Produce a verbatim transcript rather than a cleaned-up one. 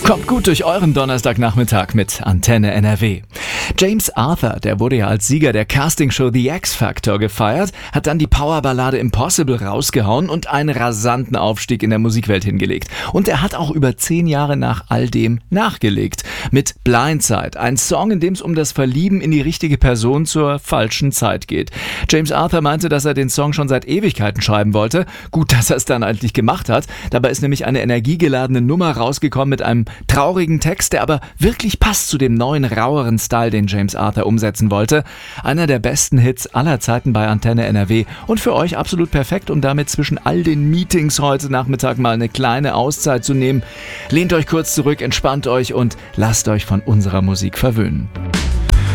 Kommt gut durch euren Donnerstagnachmittag mit Antenne N R W. James Arthur, der wurde ja als Sieger der Castingshow The X Factor gefeiert, hat dann die Powerballade Impossible rausgehauen und einen rasanten Aufstieg in der Musikwelt hingelegt. Und er hat auch über zehn Jahre nach all dem nachgelegt. Mit Blindside, ein Song, in dem es um das Verlieben in die richtige Person zur falschen Zeit geht. James Arthur meinte, dass er den Song schon seit Ewigkeiten schreiben wollte. Gut, dass er es dann endlich gemacht hat. Dabei ist nämlich eine energiegeladene Nummer rausgekommen mit einem traurigen Text, der aber wirklich passt zu dem neuen, raueren Style, den James Arthur umsetzen wollte. Einer der besten Hits aller Zeiten bei Antenne N R W und für euch absolut perfekt, um damit zwischen all den Meetings heute Nachmittag mal eine kleine Auszeit zu nehmen. Lehnt euch kurz zurück, entspannt euch und lasst euch von unserer Musik verwöhnen.